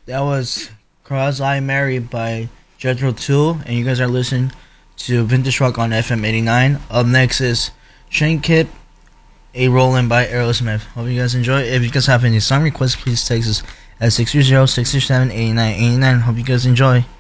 That was Cause I Marry by Jethro Tull, and you guys are listening to Vintage Rock on FM 89. Up next is Shane Kip, A Rollin' by Aerosmith. Hope you guys enjoy. If you guys have any song requests, please text us at 630-637-8989. Hope you guys enjoy.